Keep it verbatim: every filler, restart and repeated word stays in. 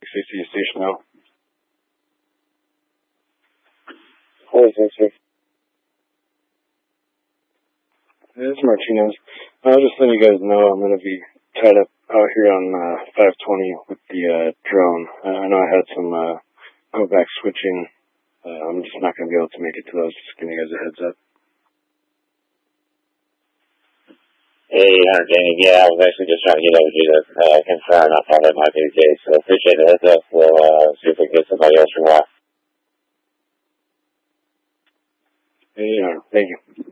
C C station now. What is this, sir? This is Martinez. I'll just let you guys know I'm going to be tied up out here on uh, five twenty with the uh, drone. Uh, I know I had some uh, go back switching. Uh, I'm just not going to be able to make it to those. Just giving you guys a heads up. Hey, Hunter Jamie. Yeah, I was actually just trying to get over to you to uh, confirm. I thought that might be the case. So appreciate the heads up. We'll uh, see if we can get somebody else for a while. Hey, uh, thank you.